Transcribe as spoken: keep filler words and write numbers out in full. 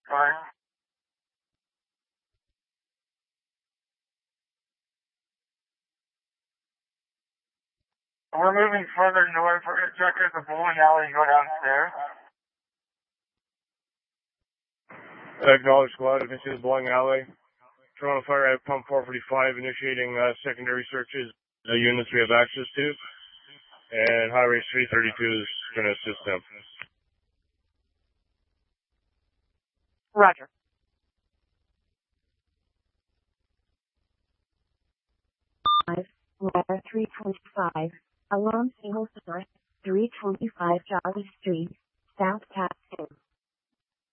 Bye. We're moving further north. We're going to check out the bowling alley and go downstairs. Acknowledge squad, if you see the bowling alley. Toronto Fire out pump four forty-five, initiating uh, secondary searches. The units we have access to. And Highway three thirty-two is going to assist them. Roger. Five, Ladder three twenty-five, Alarm Single Source, three twenty-five Charlie Street, South Castle.